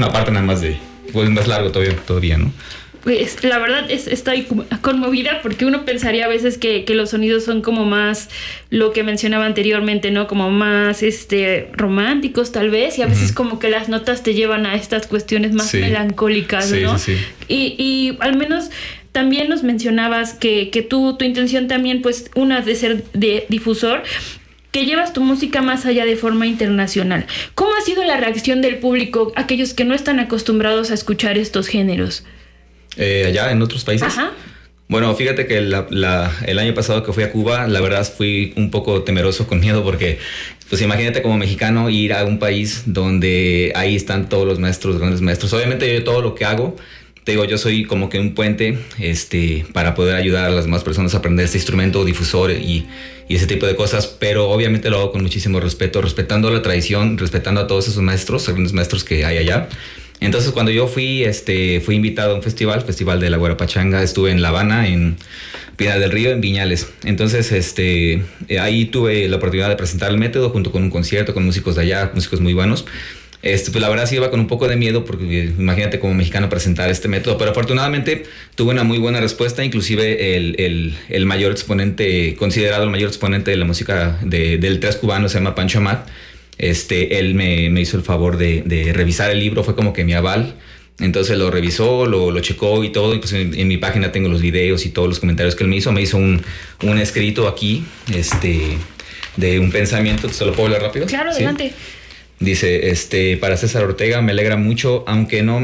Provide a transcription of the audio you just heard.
una parte nada más de, pues más largo todavía, ¿no? Pues la verdad estoy conmovida porque uno pensaría a veces que los sonidos son como más lo que mencionaba anteriormente, ¿no? Como más románticos tal vez, y a veces como que las notas te llevan a estas cuestiones más melancólicas, ¿no? Sí. Y al menos también nos mencionabas que tu intención también, pues, una de ser de difusor, que llevas tu música más allá de forma internacional. ¿Cómo ha sido la reacción del público, aquellos que no están acostumbrados a escuchar estos géneros? Allá en otros países. Ajá. Bueno, fíjate que el año pasado que fui a Cuba, la verdad fui un poco temeroso, con miedo, porque pues imagínate como mexicano ir a un país donde ahí están todos los maestros, grandes maestros. Obviamente yo todo lo que hago, te digo, yo soy como que un puente para poder ayudar a las demás personas a aprender este instrumento, difusor y ese tipo de cosas, pero obviamente lo hago con muchísimo respeto, respetando la tradición, respetando a todos esos maestros, grandes maestros que hay allá. Entonces cuando yo fui invitado a un festival de la Guarapachanga, estuve en La Habana, en Pinar del Río, en Viñales. Entonces ahí tuve la oportunidad de presentar el método junto con un concierto con músicos de allá, músicos muy buenos. Pues la verdad sí iba con un poco de miedo porque imagínate como mexicano presentar este método, pero afortunadamente tuve una muy buena respuesta, inclusive el mayor exponente, considerado el mayor exponente de la música del tres cubano, se llama Pancho Amat. Él me hizo el favor de revisar el libro, fue como que mi aval. Entonces lo revisó, lo checó y todo. Y pues en mi página tengo los videos y todos los comentarios que él me hizo. Me hizo un escrito aquí, de un pensamiento. ¿Se lo puedo leer rápido? Claro, adelante. ¿Sí? Dice, para César Ortega, me alegra mucho, aunque no